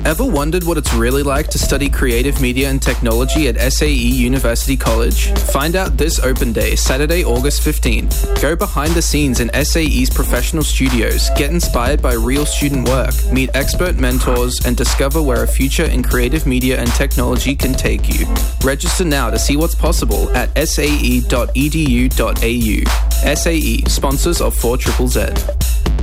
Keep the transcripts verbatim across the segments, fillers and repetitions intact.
Ever wondered what it's really like to study creative media and technology at S A E University College? Find out this open day, Saturday, August fifteenth. Go behind the scenes in S A E's professional studios, get inspired by real student work, meet expert mentors, and discover where a future in creative media and technology can take you. Register now to see what's possible at s a e dot e d u dot a u. S A E, sponsors of four Z Z Z.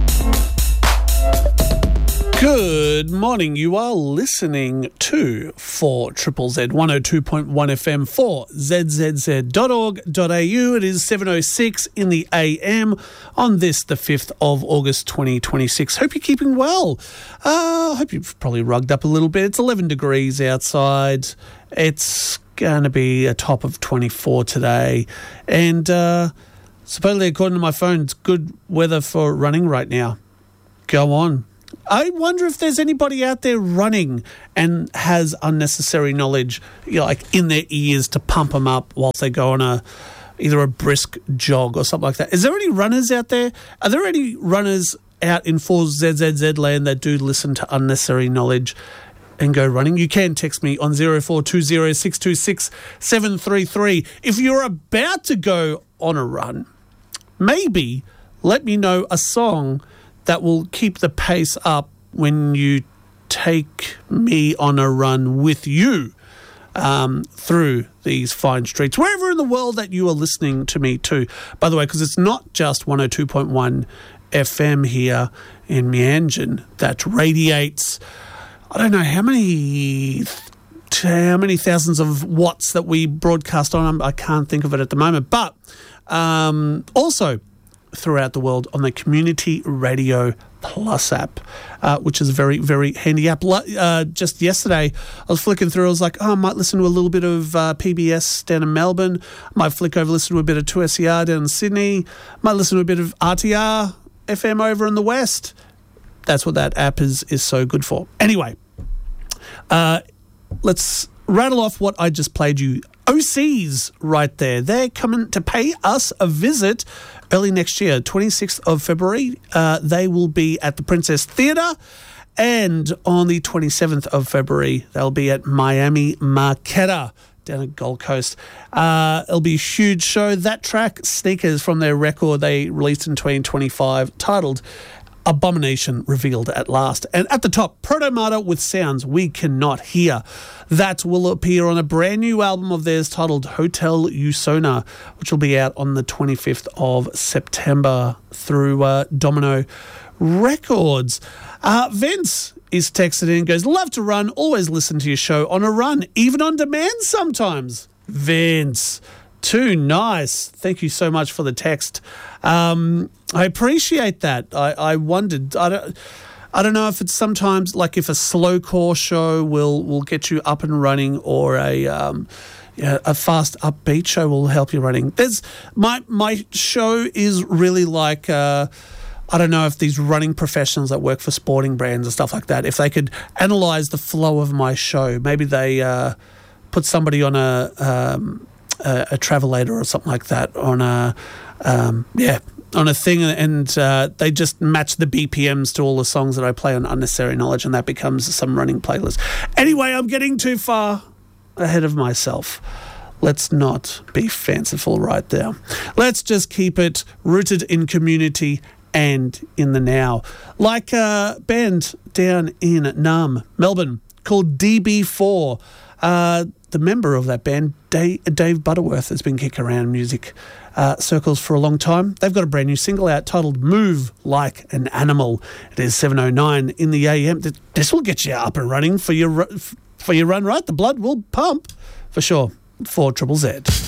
Good morning. You are listening to four Z Z Z, one oh two point one F M, four z z z dot org dot a u. It is seven oh six in the A M on this, the fifth of August, twenty twenty-six. Hope you're keeping well. I uh, hope you've probably rugged up a little bit. It's eleven degrees outside. It's going to be a top of twenty-four today. And uh, supposedly, according to my phone, it's good weather for running right now. Go on. I wonder if there's anybody out there running and has unnecessary knowledge, you know, like in their ears to pump them up whilst they go on a either a brisk jog or something like that. Is there any runners out there? Are there any runners out in four Z Z Z land that do listen to unnecessary knowledge and go running? You can text me on zero four two zero six two six seven three three. If you're about to go on a run, maybe let me know a song that will keep the pace up when you take me on a run with you um, through these fine streets, wherever in the world that you are listening to me to. By the way, because it's not just one oh two point one F M here in Meanjin that radiates, I don't know how many how many thousands of watts that we broadcast on. I can't think of it at the moment. But um, also throughout the world on the Community Radio Plus app, uh, which is a very, very handy app. Uh, just yesterday, I was flicking through. I was like, oh, I might listen to a little bit of uh, P B S down in Melbourne. I might flick over, listen to a bit of two S E R down in Sydney. Might listen to a bit of R T R F M over in the West. That's what that app is, is so good for. Anyway, uh, let's rattle off what I just played you. O Cs right there. They're coming to pay us a visit early next year, twenty-sixth of February. Uh, they will be at the Princess Theatre. And on the twenty-seventh of February, they'll be at Miami Marquetta down at Gold Coast. Uh, it'll be a huge show. That track, Sneakers, from their record they released in twenty twenty-five, titled Abomination Revealed at Last. And at the top, Protomata with Sounds We Cannot Hear. That will appear on a brand new album of theirs titled Hotel Usona, which will be out on the twenty-fifth of September through uh, Domino Records. Uh, Vince is texted in and goes, love to run, always listen to your show on a run, even on demand sometimes. Vince, too nice. Thank you so much for the text. Um, I appreciate that. I, I wondered, I don't, I don't know if it's sometimes like if a slow core show will, will get you up and running, or a um, yeah, a fast upbeat show will help you running. There's my my show is really like uh, I don't know if these running professionals that work for sporting brands and stuff like that, if they could analyze the flow of my show, maybe they uh, put somebody on a um, a, a travelator or something like that on a um, yeah. on a thing, and uh, they just match the B P Ms to all the songs that I play on Unnecessary Knowledge, and that becomes some running playlist. Anyway, I'm getting too far ahead of myself. Let's not be fanciful right there. Let's just keep it rooted in community and in the now. Like a band down in Naarm, Melbourne, called D B four. Uh, the member of that band, Dave, Dave Butterworth, has been kicking around music uh, circles for a long time. They've got a brand new single out titled Move Like an Animal. It is seven oh nine in the A M. This will get you up and running for your, for your run, right? The blood will pump for sure. four Z Z Z.